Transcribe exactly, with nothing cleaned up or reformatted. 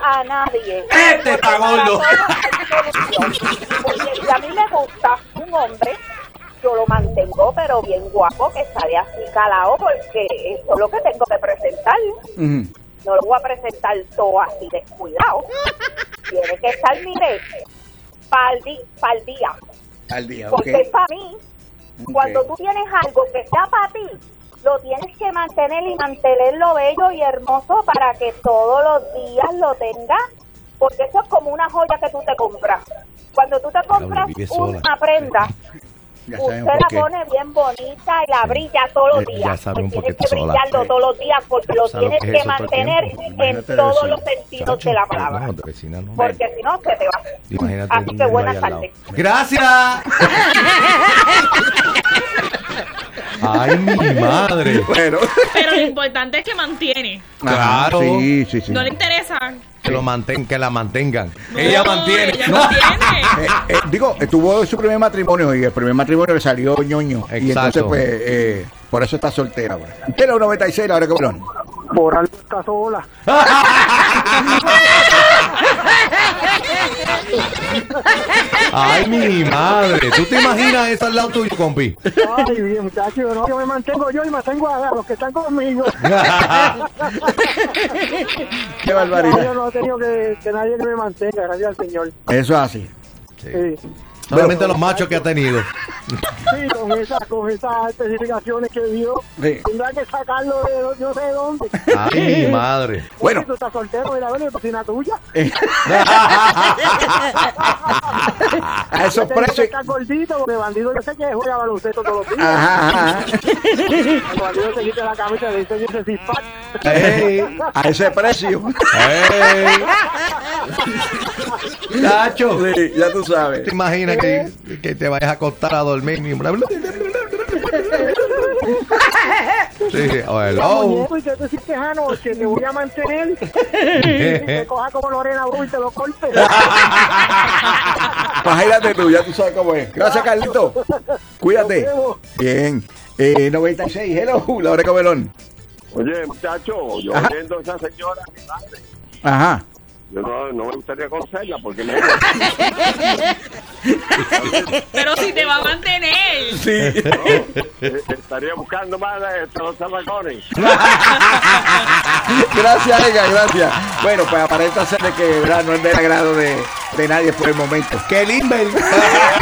a nadie. Este está gordo. Porque si a mí me gusta un hombre, yo lo mantengo, pero bien guapo, que sale así calado, porque eso es lo que tengo que presentar. Uh-huh. No lo voy a presentar todo así descuidado. Tiene que estar, mire, para el día. Al día, porque okay. Para mí, okay. Cuando tú tienes algo que sea para ti, lo tienes que mantener y mantenerlo bello y hermoso para que todos los días lo tengas, porque eso es como una joya que tú te compras. Cuando tú te compras una prenda, usted la pone bien bonita y la brilla todos los días. Pues tienes que brillarlo sola. Todos los días porque lo tienes que, que mantener en todos los sentidos de la palabra. No, vecina, no. Porque si no, se te va. Imagínate. Así que buenas tardes. Gracias. Ay, mi madre. Bueno. Pero lo importante es que mantiene. Claro. Sí, sí, sí. No le interesa. Que lo manten, que la mantengan. No, ella mantiene. Ella mantiene. eh, eh, digo, tuvo su primer matrimonio y el primer matrimonio le salió ñoño. Exacto. Y entonces, pues, eh, por eso está soltera. Pero noventa y seis, la hora que bueno. Por algo está sola. Ay, mi madre. ¿Tú te imaginas eso al lado tuyo, compi? Ay, bien, muchacho, no, yo me mantengo yo y mantengo a, a los que están conmigo. Qué barbaridad. Yo no he tenido que, que nadie me mantenga, gracias al Señor. Eso es así. Sí. Sí. Solamente los machos que ha tenido. Sí, con esas con esas especificaciones que dio, sí. Tendrá que sacarlo de no sé dónde. Ay, mi madre. Bueno, si tú estás soltero, mira, ven, cocina tuya. A esos precios. Estás gordito, porque bandido yo sé que juega baloncesto todos los días. Ajá, ajá. El bandido se quita la camisa y le dice ese six-pack. Hey, a ese precio. Hey. Nacho, sí, ya tú sabes. ¿Te imaginas que, que te vayas a acostar a dormir? Y bla, bla, bla, bla, bla. Sí, oh, hello. Y te decís que anoche te voy a mantener y te coja como Lorena Bru y te lo corte. Imagínate tú, ya tú sabes cómo es. Gracias, Carlito. Cuídate. Bien. Eh, noventa y seis, hello, la hora de Cabelón. Oye, muchacho, yo Ajá. oyendo a esa señora mi madre. Ajá. Yo no, no me gustaría conocerla porque me... Pero si te va a mantener. Sí. No, eh, estaría buscando más estos zamacones. Gracias, Edgar, gracias. Bueno, pues aparenta ser de que ¿verdad? No es del agrado de, de nadie por el momento. ¡Qué lindo!